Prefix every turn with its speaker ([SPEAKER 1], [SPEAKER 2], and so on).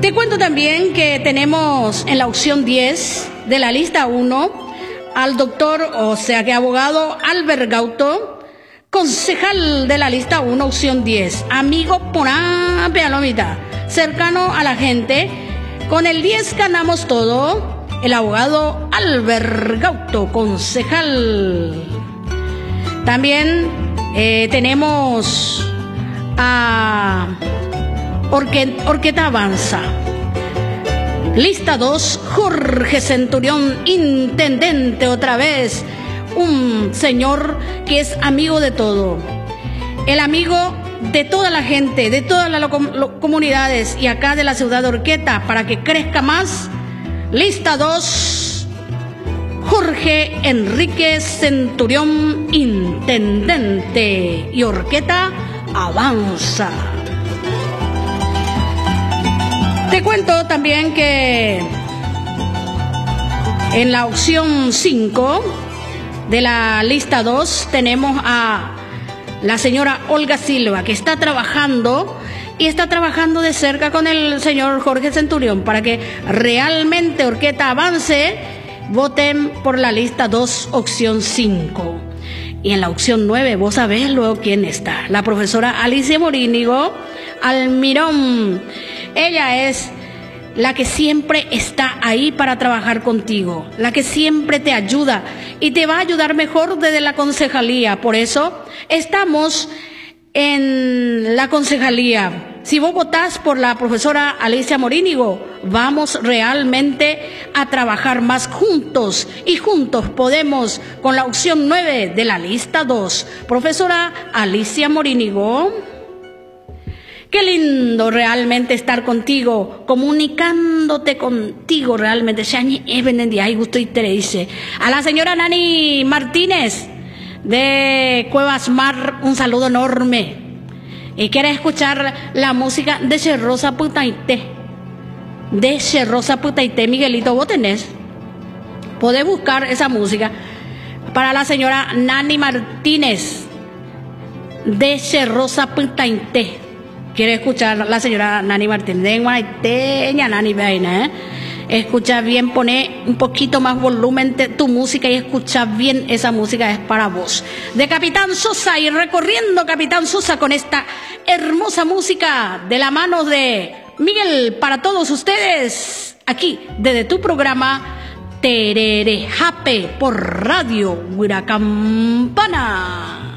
[SPEAKER 1] Te cuento también que tenemos en la opción 10 de la lista 1 al doctor, o sea que abogado Albert Gauto, concejal de la lista 1, opción 10, amigo por Palomita, cercano a la gente. Con el 10 ganamos todo. El abogado Albert Gauto, concejal. También tenemos a Orqueta Avanza. Lista 2, Jorge Centurión, intendente otra vez. Un señor que es amigo de todo. El amigo de toda la gente, de todas las comunidades y acá de la ciudad de Orqueta, para que crezca más. Lista 2, Jorge Enrique Centurión, intendente. Y Orqueta Avanza. Te cuento también que en la opción 5 de la lista 2 tenemos a la señora Olga Silva, que está trabajando y está trabajando de cerca con el señor Jorge Centurión para que realmente Orqueta avance. Voten por la lista 2, opción 5. Y en la opción 9, vos sabés luego quién está. La profesora Alicia Morínigo Almirón. Ella es la que siempre está ahí para trabajar contigo, la que siempre te ayuda y te va a ayudar mejor desde la concejalía. Por eso estamos en la concejalía. Si vos votás por la profesora Alicia Morínigo, vamos realmente a trabajar más juntos y juntos podemos con la opción 9 de la lista 2. Profesora Alicia Morínigo. Qué lindo realmente estar contigo, comunicándote contigo realmente. A la señora Nani Martínez de Cuevas Mar, un saludo enorme. Y quiere escuchar la música de Cerrosa Putaité. De Cerrosa Putaité, Miguelito, vos tenés. Podés buscar esa música para la señora Nani Martínez de Cerrosa Putaité. Quiere escuchar la señora Nani Martínez. Nani, escucha bien, pone un poquito más volumen de tu música y escucha bien, esa música es para vos. De Capitán Sosa, y recorriendo Capitán Sosa con esta hermosa música de la mano de Miguel para todos ustedes, aquí desde tu programa Terere Jape por Radio Huiracampana.